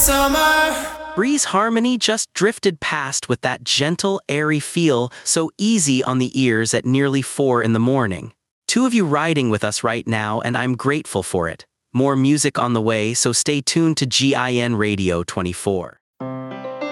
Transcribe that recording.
summer. Bree's harmony just drifted past with that gentle, airy feel, so easy on the ears at nearly 4 in the morning. Two of you riding with us right now, and I'm grateful for it. More music on the way, so stay tuned to GIN Radio 24.